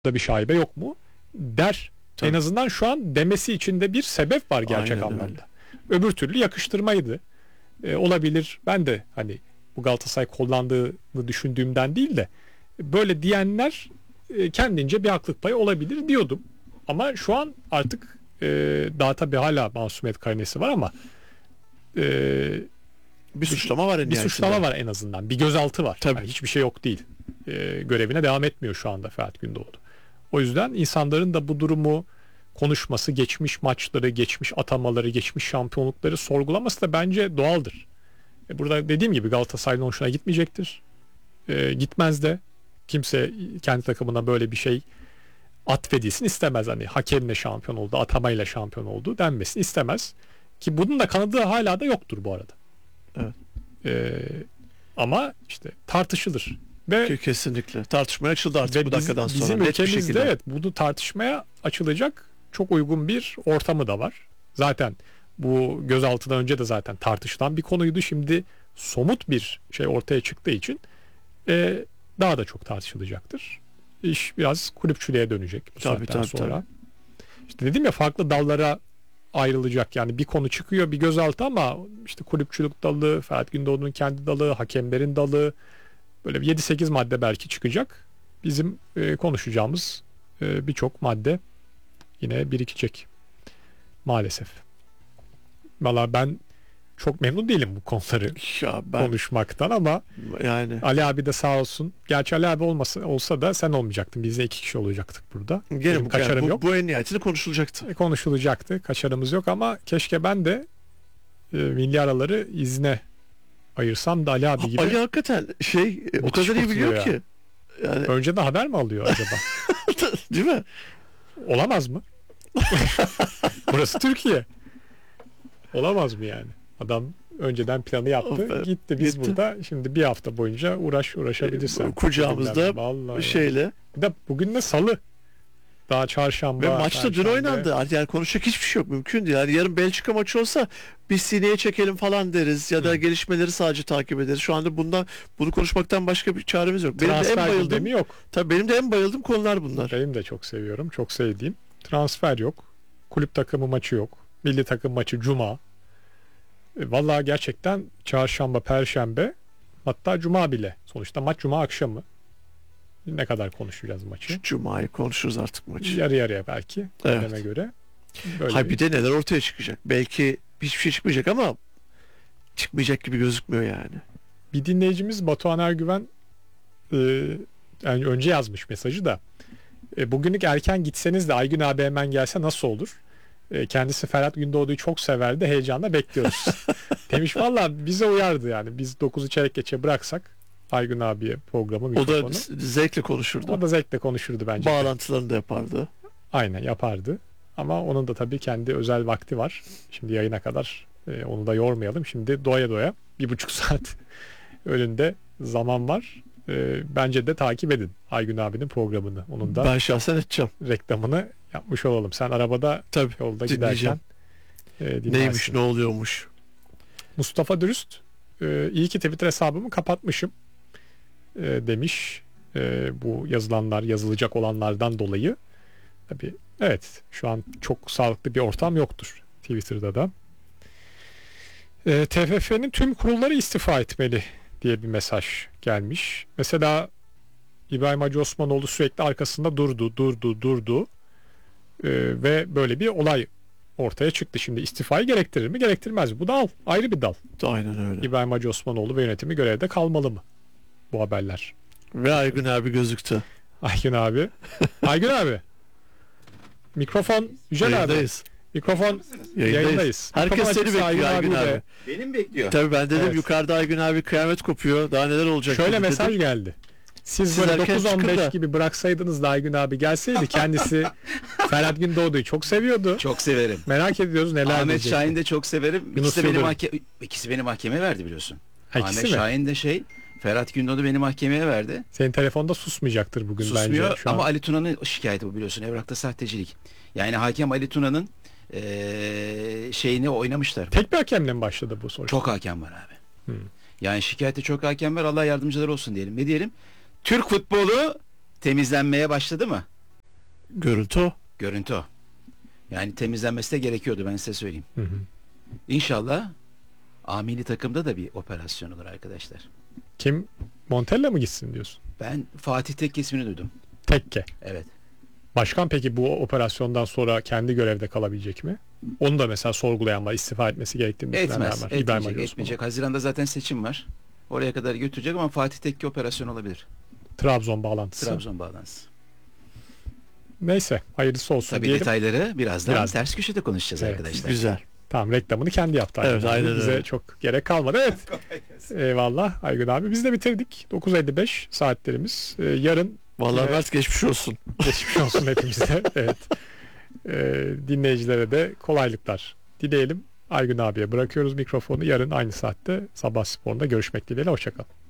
da bir şaibe yok mu der. Tabii. En azından şu an demesi için de bir sebep var gerçek Aynen anlamda. öyle. Öbür türlü yakıştırmaydı. Olabilir. Ben de hani bu Galatasaray kullandığını düşündüğümden değil de böyle diyenler kendince bir haklık payı olabilir diyordum. Ama şu an artık daha tabii hala masumiyet karinesi var ama Bir suçlama var en bir nihayetinde. suçlama var en azından. Bir gözaltı var. Tabii. Yani hiçbir şey yok değil. Görevine devam etmiyor şu anda Ferhat Gündoğdu. O yüzden insanların da bu durumu konuşması, geçmiş maçları, geçmiş atamaları, geçmiş şampiyonlukları sorgulaması da bence doğaldır. Burada dediğim gibi Galatasaray'ın hoşuna gitmeyecektir. Gitmez de. Kimse kendi takımına böyle bir şey atfedilsin istemez. Hani hakemle şampiyon oldu, atamayla şampiyon oldu denmesini istemez. Ki bunun da kanadı hala da yoktur bu arada. Evet. Ama işte tartışılır. Ve Kesinlikle. Tartışmaya açıldı artık bu dakikadan sonra. Bizim Net bir ülkemizde şekilde. evet bunu tartışmaya açılacak çok uygun bir ortamı da var. Zaten bu gözaltıdan önce de zaten tartışılan bir konuydu. Şimdi somut bir şey ortaya çıktığı için daha da çok tartışılacaktır. İş biraz kulüpçülüğe dönecek bu saatten sonra. İşte dedim ya farklı dallara ayrılacak. Yani bir konu çıkıyor bir gözaltı ama işte kulüpçülük dalı, Ferhat Gündoğdu'nun kendi dalı, hakemlerin dalı böyle bir 7-8 madde belki çıkacak. Bizim konuşacağımız birçok madde yine birikecek. Maalesef. Valla ben çok memnun değilim bu konuları konuşmaktan ama yani Ali abi de sağ olsun. Gerçi Ali abi olsa da sen olmayacaktın. Biz de 2 kişi olacaktık burada. Gene kaçarım yok. Bu en nihayetinde konuşulacaktı. Konuşulacaktı. Kaçarımız yok ama keşke ben de milli araları izne ayırsam da Ali abi gibi. Ali hakikaten o kadar iyi biliyor ya. ki. Yani... Önceden haber mi alıyor acaba? Değil mi? Olamaz mı? Burası Türkiye. Olamaz mı yani? Adam önceden planı yaptı. Gitti biz burada. Şimdi bir hafta boyunca uğraşabilirsen. Kucağımızda şeyle. Bir de bugün de salı. Daha çarşamba. Ve maçta dün oynandı. Yani konuşacak hiçbir şey yok. Mümkün değil. Yani yarın Belçika maçı olsa bir sineye çekelim falan deriz. Ya da gelişmeleri sadece takip ederiz. Şu anda bunu konuşmaktan başka bir çaremiz yok. Benim de en bayıldığım yok. Tabii benim de en bayıldığım konular bunlar. Benim de çok seviyorum. Çok sevdiğim. Transfer yok. Kulüp takımı maçı yok. Milli takım maçı cuma. Vallahi gerçekten çarşamba, perşembe hatta cuma bile. Sonuçta maç cuma akşamı. Ne kadar konuşacağız maçı? Cuma'yı konuşuruz artık maçı. Yarı yarıya belki. Evet. Göre. Hayır bir de neler ortaya çıkacak. Belki hiçbir şey çıkmayacak ama çıkmayacak gibi gözükmüyor yani. Bir dinleyicimiz Batuhan Ergüven yani önce yazmış mesajı da bugünlük erken gitseniz de Aygün abi hemen gelse nasıl olur? Kendisi Ferhat Gündoğdu'yu çok severdi. Heyecanla bekliyoruz. Demiş valla bize uyardı yani. Biz 9'u çeyrek geçe bıraksak Aygün abiye programı mikrofonu. O da zevkle konuşurdu. O da zevkle konuşurdu bence. Bağlantılarını da yapardı. Aynen yapardı. Ama onun da tabii kendi özel vakti var. Şimdi yayına kadar onu da yormayalım. Şimdi doya 1,5 saat önünde zaman var. Bence de takip edin Aygün abinin programını. Onun da ben şahsen edeceğim. Reklamını yapmış olalım. Sen arabada tabii yolda giderken neymiş ne oluyormuş. Mustafa Dürüst iyi ki Twitter hesabımı kapatmışım demiş. Bu yazılacak olanlardan dolayı. Tabii evet şu an çok sağlıklı bir ortam yoktur Twitter'da da. TFF'nin tüm kurulları istifa etmeli diye bir mesaj gelmiş. Mesela İbrahim Hacı Osmanoğlu sürekli arkasında durdu ve böyle bir olay ortaya çıktı. Şimdi istifayı gerektirir mi gerektirmez mi? Bu da ayrı bir dal. Aynen öyle. İbrahim Hacı Osmanoğlu ve yönetimi görevde kalmalı mı? Bu haberler. Ve Aygün abi gözüktü. Aygün abi. Aygün abi. Mikrofon Yücel abi. Mikrofon yayındayız. Herkes seni bekliyor Aygün abi. Benim bekliyor. Tabii ben dedim yukarıda Aygün abi kıyamet kopuyor. Daha neler olacak? Şöyle mesaj geldi. Siz böyle 9-15 gibi bıraksaydınız da Aygün abi gelseydi kendisi Ferhat Gündoğdu'yu çok seviyordu. Çok severim. Merak ediyoruz neler Ahmet diyecek. Şahin de çok severim. İkisi beni mahkemeye verdi biliyorsun. Ahmet Şahin de Ferhat Gündoğdu beni mahkemeye verdi. Senin telefonda susmayacaktır bugün susmuyor, bence. Ama Ali Tuna'nın şikayeti bu biliyorsun. Evrakta sahtecilik. Yani hakem Ali Tuna'nın şeyini oynamışlar. Tek bir hakemle mi başladı bu soru? Çok hakem var abi. Yani şikayette çok hakem var. Allah yardımcıları olsun diyelim. Ne diyelim? Türk futbolu temizlenmeye başladı mı? Görüntü o. Görüntü o. Yani temizlenmesi de gerekiyordu, ben size söyleyeyim. Hı hı. İnşallah A milli takımda da bir operasyon olur arkadaşlar. Kim? Montella mı gitsin diyorsun? Ben Fatih Tekke ismini duydum. Tekke. Evet. Başkan peki bu operasyondan sonra kendi görevde kalabilecek mi? Onu da mesela sorgulayan var. İstifa etmesi gerektiğini düşünenler Etmez. var. İbrahim Ali Etmeyecek. Osman. Etmeyecek. Haziran'da zaten seçim var. Oraya kadar götürecek ama Fatih Tekke operasyon olabilir. Trabzon bağlantısı. Trabzon bağlantısı. Neyse, hayırlısı olsun Tabii diyelim. detayları birazdan Biraz. ters köşede konuşacağız Evet. arkadaşlar. Güzel. Tamam, reklamını kendi yaptı. Evet, Aygün abi. aynen Bize öyle. çok gerek kalmadı. Evet. Eyvallah Aygün abi. Biz de bitirdik. 9.55 saatlerimiz. Yarın Vallahi Evet. Mert geçmiş olsun. geçmiş olsun hepimize. Evet. Dinleyicilere de kolaylıklar dileyelim. Aygün abiye bırakıyoruz mikrofonu. Yarın aynı saatte Sabah Spor'unda görüşmek dileğiyle. Hoşçakalın.